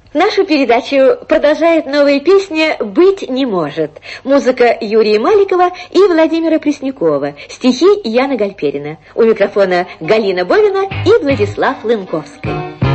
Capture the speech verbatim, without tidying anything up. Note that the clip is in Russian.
Нашу передачу продолжает новая песня «Быть не может». Музыка Юрия Маликова и Владимира Преснякова. Стихи Яны Гальперина. У микрофона Галина Бовина и Владислав Лынковский.